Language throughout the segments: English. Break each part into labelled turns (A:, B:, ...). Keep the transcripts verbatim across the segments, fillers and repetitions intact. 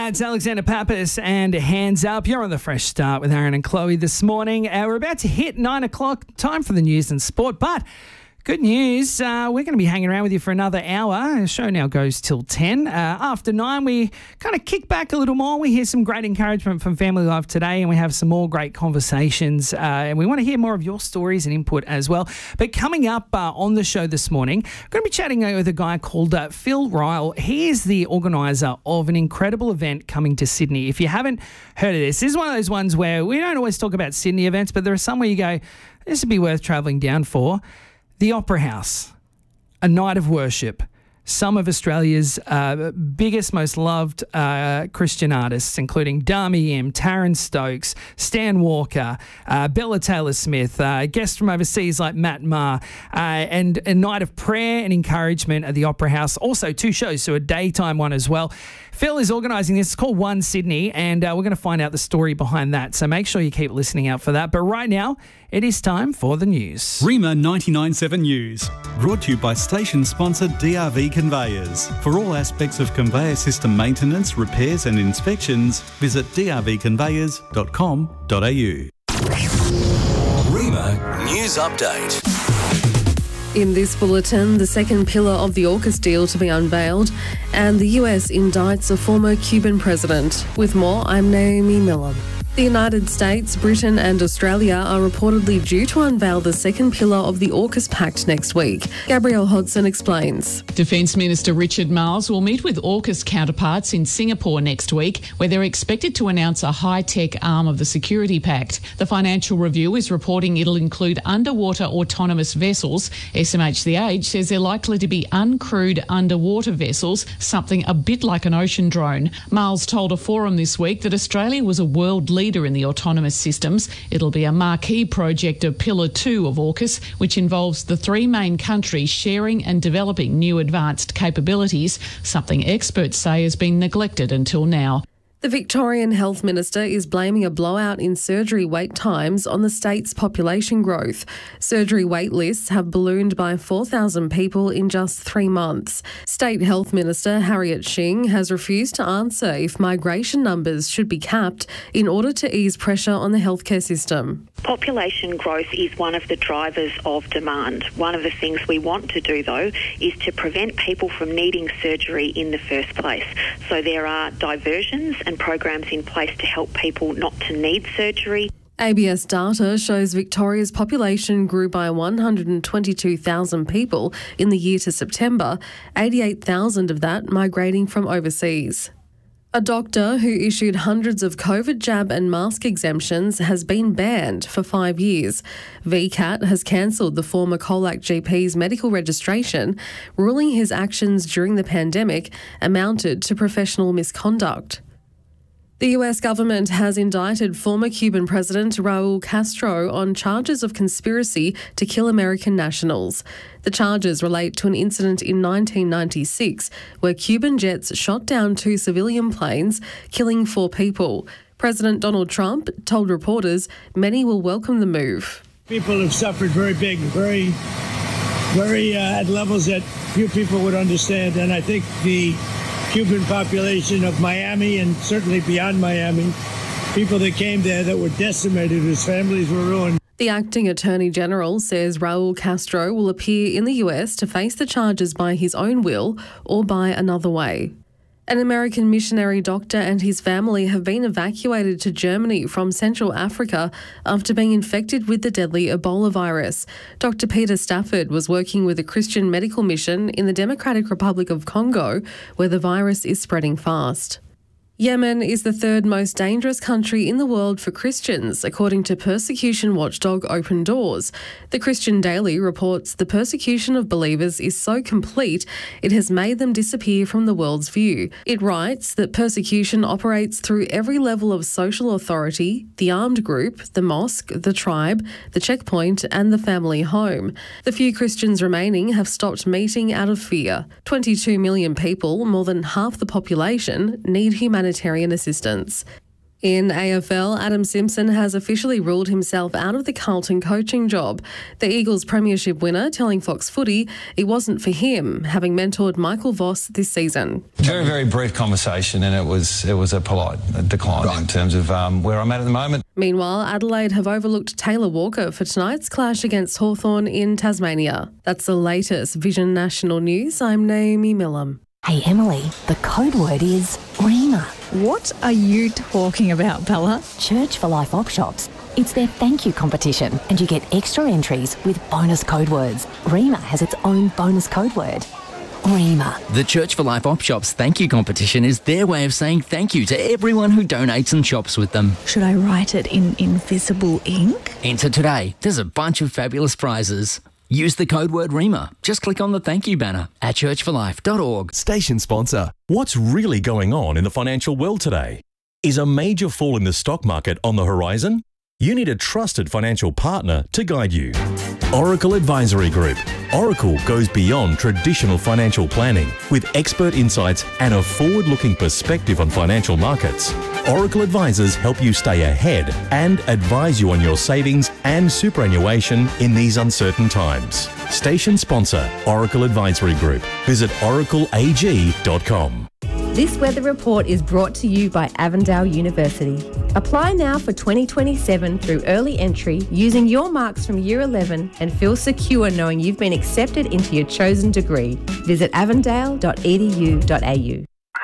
A: That's Alexander Pappas and Hands Up. You're on the Fresh Start with Aaron and Chloe this morning. Uh, we're about to hit nine o'clock, time for the news and sport, but good news, uh, we're going to be hanging around with you for another hour. The show now goes till ten. Uh, after nine, we kind of kick back a little more. We hear some great encouragement from Family Life today, and we have some more great conversations. Uh, and we want to hear more of your stories and input as well. But coming up uh, on the show this morning, we're going to be chatting with a guy called uh, Phil Ryle. He is the organiser of an incredible event coming to Sydney. If you haven't heard of this, this is one of those ones where we don't always talk about Sydney events, but there are some where you go, this would be worth travelling down for. The Opera House, a night of worship. Some of Australia's uh, biggest, most loved uh, Christian artists, including Dami Im, Taryn Stokes, Stan Walker, uh, Bella Taylor-Smith, uh, guests from overseas like Matt Maher, uh, and a night of prayer and encouragement at the Opera House. Also, two shows, so a daytime one as well. Phil is organising this. It's called One Sydney, and uh, we're going to find out the story behind that. So make sure you keep listening out for that. But right now, it is time for the news.
B: Rima ninety-nine point seven News, brought to you by station sponsor D R V Conveyors. For all aspects of conveyor system maintenance, repairs and inspections, visit d r v conveyors dot com dot a u.
C: Rima News Update.
D: In this bulletin, the second pillar of the AUKUS deal to be unveiled, and the U S indicts a former Cuban president. With more, I'm Naomi Miller. The United States, Britain and Australia are reportedly due to unveil the second pillar of the AUKUS Pact next week. Gabrielle Hodson explains.
E: Defence Minister Richard Marles will meet with AUKUS counterparts in Singapore next week, where they're expected to announce a high-tech arm of the Security Pact. The Financial Review is reporting it'll include underwater autonomous vessels. S M H C H says they're likely to be uncrewed underwater vessels, something a bit like an ocean drone. Marles told a forum this week that Australia was a world leader in the autonomous systems. It'll be a marquee project of Pillar two of AUKUS, which involves the three main countries sharing and developing new advanced capabilities, something experts say has been neglected until now.
D: The Victorian Health Minister is blaming a blowout in surgery wait times on the state's population growth. Surgery wait lists have ballooned by four thousand people in just three months. State Health Minister Harriet Shing has refused to answer if migration numbers should be capped in order to ease pressure on the healthcare system.
F: Population growth is one of the drivers of demand. One of the things we want to do, though, is to prevent people from needing surgery in the first place. So there are diversions and programs in place to help people not to need surgery.
D: A B S data shows Victoria's population grew by one hundred twenty-two thousand people in the year to September, eighty-eight thousand of that migrating from overseas. A doctor who issued hundreds of COVID jab and mask exemptions has been banned for five years. V CAT has cancelled the former Colac G P's medical registration, ruling his actions during the pandemic amounted to professional misconduct. The U S government has indicted former Cuban President Raul Castro on charges of conspiracy to kill American nationals. The charges relate to an incident in nineteen ninety-six where Cuban jets shot down two civilian planes, killing four people. President Donald Trump told reporters many will welcome the move.
G: People have suffered very big, very, very uh, at levels that few people would understand, and I think the Cuban population of Miami and certainly beyond Miami, people that came there that were decimated, whose families were ruined.
D: The acting Attorney General says Raul Castro will appear in the U S to face the charges by his own will or by another way. An American missionary doctor and his family have been evacuated to Germany from Central Africa after being infected with the deadly Ebola virus. Doctor Peter Stafford was working with a Christian medical mission in the Democratic Republic of Congo, where the virus is spreading fast. Yemen is the third most dangerous country in the world for Christians, according to persecution watchdog Open Doors. The Christian Daily reports the persecution of believers is so complete it has made them disappear from the world's view. It writes that persecution operates through every level of social authority, the armed group, the mosque, the tribe, the checkpoint and the family home. The few Christians remaining have stopped meeting out of fear. twenty-two million people, more than half the population, need humanitarian assistance. In A F L, Adam Simpson has officially ruled himself out of the Carlton coaching job. The Eagles premiership winner telling Fox Footy it wasn't for him, having mentored Michael Voss this season.
C: Very, very brief conversation, and it was it was a polite decline right. in terms of um, where I'm at at the moment.
D: Meanwhile, Adelaide have overlooked Taylor Walker for tonight's clash against Hawthorn in Tasmania. That's the latest Vision National News. I'm Naomi Millam.
H: Hey Emily, the code word is REMA.
I: What are you talking about, Bella?
H: Church for Life Op Shops. It's their thank you competition and you get extra entries with bonus code words. REMA has its own bonus code word. REMA.
J: The Church for Life Op Shops thank you competition is their way of saying thank you to everyone who donates and shops with them.
I: Should I write it in invisible ink?
J: Enter today. There's a bunch of fabulous prizes. Use the code word REMA. Just click on the thank you banner at church for life dot org.
K: Station sponsor. What's really going on in the financial world today? Is a major fall in the stock market on the horizon? You need a trusted financial partner to guide you. Oracle Advisory Group. Oracle goes beyond traditional financial planning with expert insights and a forward-looking perspective on financial markets. Oracle advisors help you stay ahead and advise you on your savings and superannuation in these uncertain times. Station sponsor, Oracle Advisory Group. Visit oracle a g dot com.
L: This weather report is brought to you by Avondale University. Apply now for twenty twenty-seven through early entry using your marks from Year eleven and feel secure knowing you've been accepted into your chosen degree. Visit avondale dot e d u dot a u.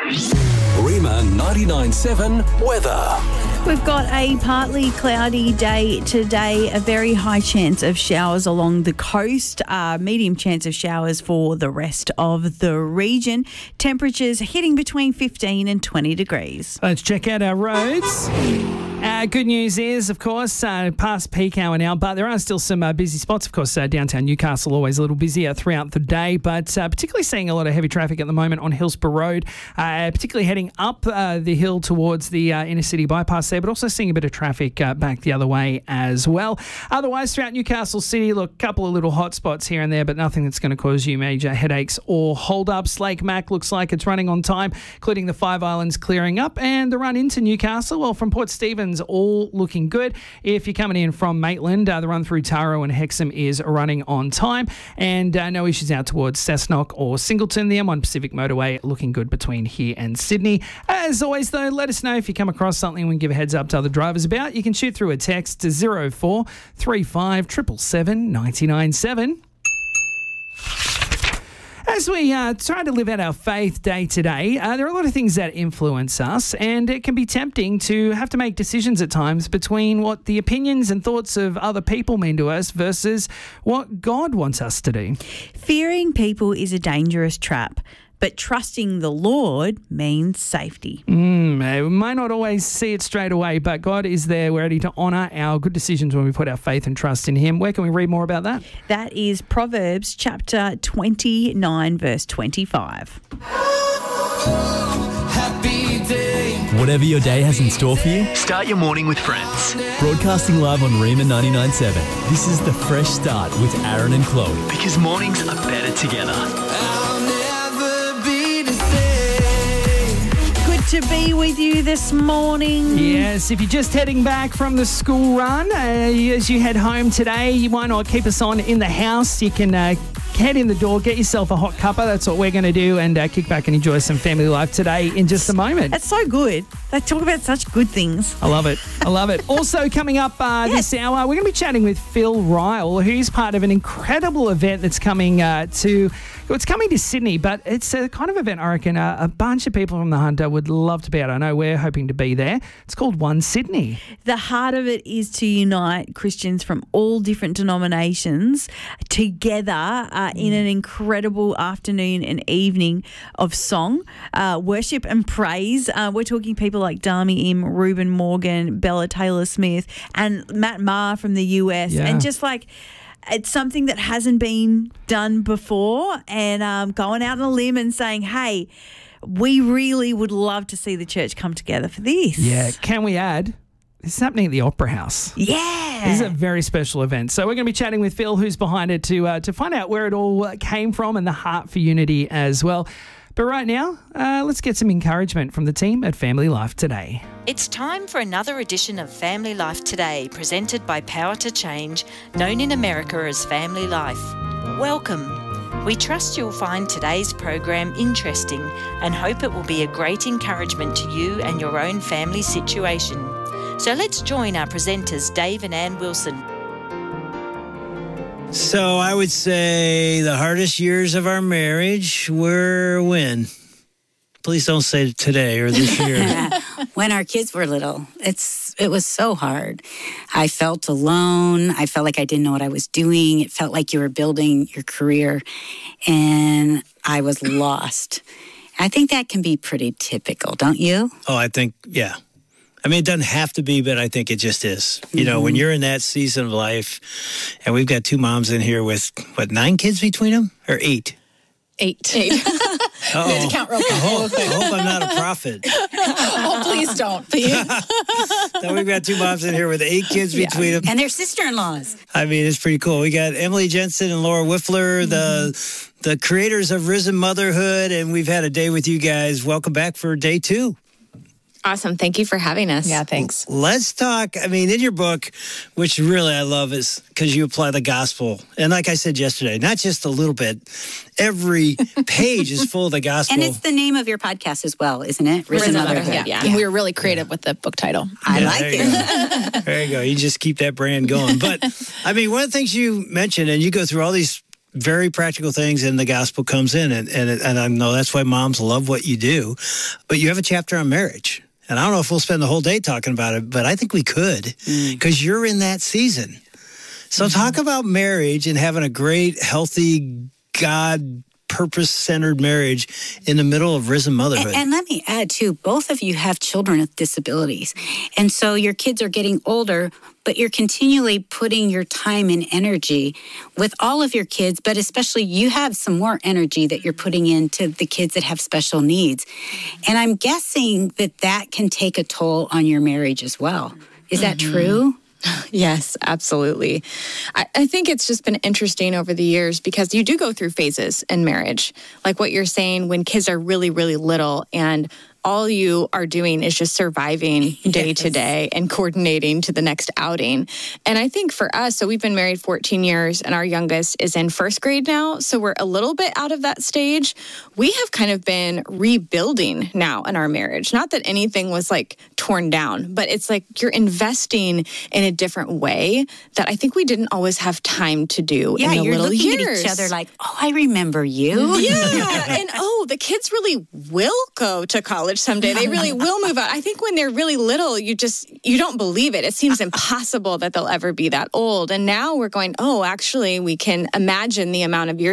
M: REMA ninety-nine point seven weather.
I: We've got a partly cloudy day today, a very high chance of showers along the coast, uh, medium chance of showers for the rest of the region. Temperatures hitting between fifteen and twenty degrees.
A: Let's check out our roads. Uh, good news is, of course, uh, past peak hour now, but there are still some uh, busy spots. Of course, uh, downtown Newcastle always a little busier throughout the day, but uh, particularly seeing a lot of heavy traffic at the moment on Hillsborough Road, uh, particularly heading up uh, the hill towards the uh, inner city bypass there, but also seeing a bit of traffic uh, back the other way as well. Otherwise, throughout Newcastle City, look, a couple of little hot spots here and there, but nothing that's going to cause you major headaches or hold-ups. Lake Mac looks like it's running on time, including the Five Islands clearing up, and the run into Newcastle, well, from Port Stephens, all looking good. If you're coming in from Maitland, uh, the run through Taro and Hexham is running on time, and uh, no issues out towards Cessnock or Singleton. The M one Pacific Motorway looking good between here and Sydney. As always, though, let us know if you come across something we can give a heads up to other drivers about. You can shoot through a text to zero four three five seven seven seven nine nine seven. As we uh, try to live out our faith day to day, uh, there are a lot of things that influence us, and it can be tempting to have to make decisions at times between what the opinions and thoughts of other people mean to us versus what God wants us to do.
I: Fearing people is a dangerous trap, but trusting the Lord means safety.
A: Mm, we might not always see it straight away, but God is there. We're ready to honour our good decisions when we put our faith and trust in Him. Where can we read more about that?
I: That is Proverbs chapter twenty-nine, verse twenty-five.
N: Happy day.
O: Whatever your day has in store for you,
P: start your morning with Friends.
O: Broadcasting live on REMA ninety-nine point seven. This is The Fresh Start with Aaron and Chloe.
P: Because mornings are better together.
I: To be with you this morning.
A: Yes, if you're just heading back from the school run, uh, as you head home today, you might not keep us on in the house. You can uh, head in the door, get yourself a hot cuppa. That's what we're going to do, and uh, kick back and enjoy some family life today in just a moment.
I: That's so good. They talk about such good things.
A: I love it. I love it. Also coming up uh, yes. this hour, we're going to be chatting with Phil Ryle, who's part of an incredible event that's coming uh, to... It's coming to Sydney, but it's a kind of event I reckon uh, a bunch of people from the Hunter would love to be at. I know we're hoping to be there. It's called One Sydney.
I: The heart of it is to unite Christians from all different denominations together uh, in an incredible afternoon and evening of song, uh, worship and praise. Uh, we're talking people like Dami Im, Reuben Morgan, Bella Taylor-Smith, and Matt Maher from the U S.
A: Yeah.
I: And just like... It's something that hasn't been done before, and um, going out on a limb and saying, hey, we really would love to see the church come together for this.
A: Yeah. Can we add, this is happening at the Opera House.
I: Yeah.
A: This is a very special event. So we're going to be chatting with Phil, who's behind it, to uh, to find out where it all came from and the heart for unity as well. But right now, uh, let's get some encouragement from the team at Family Life Today.
N: It's time for another edition of Family Life Today, presented by Power to Change, known in America as Family Life. Welcome. We trust you'll find today's program interesting and hope it will be a great encouragement to you and your own family situation. So let's join our presenters, Dave and Ann Wilson.
Q: So I would say the hardest years of our marriage were when? Please don't say today or this year.
R: When our kids were little. It's it was so hard. I felt alone. I felt like I didn't know what I was doing. It felt like you were building your career, and I was lost. I think that can be pretty typical, don't you?
Q: Oh, I think, yeah. I mean, it doesn't have to be, but I think it just is. You mm-hmm. know, when you're in that season of life, and we've got two moms in here with, what, nine kids between them? Or eight?
S: Eight. Eight.
Q: Uh-oh.
S: Count real quick.
Q: I hope, I hope I'm not a prophet.
S: Oh, please don't. Please.
Q: So we've got two moms in here with eight kids
R: yeah.
Q: between them.
R: And their sister-in-laws.
Q: I mean, it's pretty cool. We got Emily Jensen and Laura Wiffler, mm-hmm. the the creators of Risen Motherhood, and we've had a day with you guys. Welcome back for day two.
S: Awesome. Thank you for having us. Yeah, thanks.
Q: Let's talk. I mean, in your book, which really I love is because you apply the gospel. And like I said yesterday, not just a little bit, every page is full of the gospel.
R: And it's the name of your podcast as well, isn't it?
S: Risen, Risen Motherhood. Motherhood. Yeah. yeah. We were really creative yeah. with the book title.
R: I
Q: yeah,
R: like
Q: there
R: it.
Q: You there you go. You just keep that brand going. But I mean, one of the things you mentioned, and you go through all these very practical things, and the gospel comes in. And, and, and I know that's why moms love what you do. But you have a chapter on marriage. And I don't know if we'll spend the whole day talking about it, but I think we could because mm. you're in that season. So mm-hmm. talk about marriage and having a great, healthy, God purpose-centered marriage in the middle of Risen Motherhood.
R: And, and let me add, too, both of you have children with disabilities. And so your kids are getting older, but you're continually putting your time and energy with all of your kids, but especially you have some more energy that you're putting into the kids that have special needs. And I'm guessing that that can take a toll on your marriage as well. Is that mm-hmm. true?
S: Yes, absolutely. I, I think it's just been interesting over the years because you do go through phases in marriage. Like what you're saying, when kids are really, really little and all you are doing is just surviving day yes. to day and coordinating to the next outing. And I think for us, so we've been married fourteen years and our youngest is in first grade now. So we're a little bit out of that stage. We have kind of been rebuilding now in our marriage. Not that anything was like torn down, but it's like you're investing in a different way that I think we didn't always have time to do
R: yeah,
S: in the
R: you're
S: little
R: looking
S: years.
R: at each other like, oh, I remember you.
S: Yeah. And oh, the kids really will go to college someday. They really will move out. I think when they're really little, you just, you don't believe it. It seems impossible that they'll ever be that old. And now we're going, oh, actually, we can imagine the amount of years